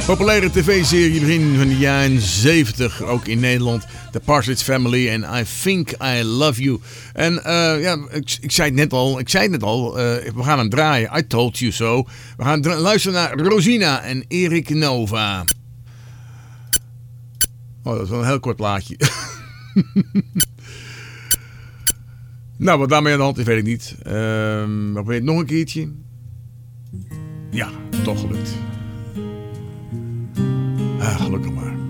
Populaire tv-serie begin van de jaren 70, ook in Nederland. The Partridge Family en I Think I Love You. En ja, ik zei het net al, we gaan hem draaien. I Told You So. We gaan luisteren naar Rosina en Erik Nova. Oh, dat is wel een heel kort plaatje. Nou, wat daarmee aan de hand is, weet ik niet. Maar weet nog een keertje. Ja, toch gelukt. Gelukkig maar.